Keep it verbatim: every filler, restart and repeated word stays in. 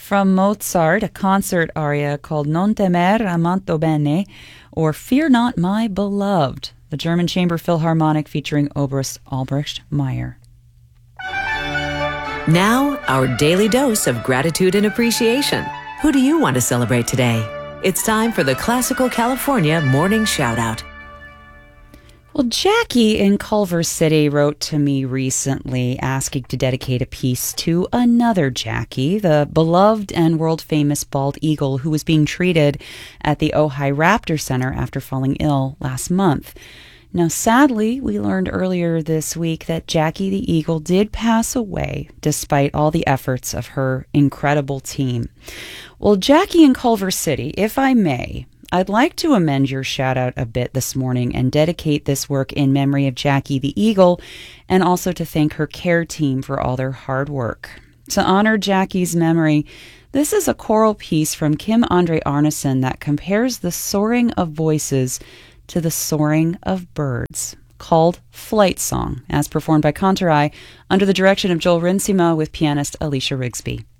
From Mozart, a concert aria called Non temer, amanto bene, or Fear Not, My Beloved, the German Chamber Philharmonic featuring Oberst Albrecht Meyer. Now, our daily dose of gratitude and appreciation. Who do you want to celebrate today? It's time for the Classical California Morning Shoutout. Well, Jackie in Culver City wrote to me recently asking to dedicate a piece to another Jackie, the beloved and world-famous bald eagle who was being treated at the Ojai Raptor Center after falling ill last month. Now, sadly, we learned earlier this week that Jackie the eagle did pass away despite all the efforts of her incredible team. Well, Jackie in Culver City, if I may, I'd like to amend your shout out a bit this morning and dedicate this work in memory of Jackie the Eagle, and also to thank her care team for all their hard work. To honor Jackie's memory, this is a choral piece from Kim Andre Arneson that compares the soaring of voices to the soaring of birds, called Flight Song, as performed by Contorai under the direction of Joel Rinsima with pianist Alicia Rigsby.